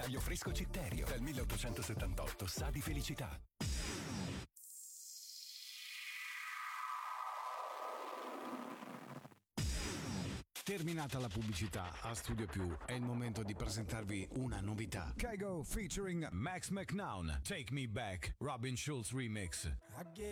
Taglio fresco Citterio, dal 1878 sa di felicità. Terminata la pubblicità, a Studio Più è il momento di presentarvi una novità. Kygo featuring Max McNown, Take Me Back, Robin Schulz remix. I get